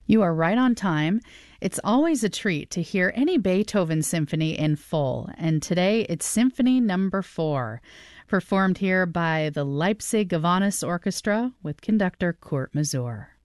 You are right on time. It's always a treat to hear any Beethoven symphony in full, and today it's Symphony Number 4, performed here by the Leipzig Gowanus Orchestra with conductor Kurt Masur.